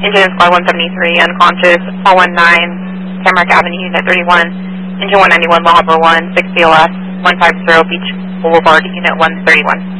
Engine Squad 173, unconscious, 419, Tamarack Avenue, Unit 31, Engine 191, Law Harbor 1, 6 BLS, 150 Beach Boulevard, Unit 131.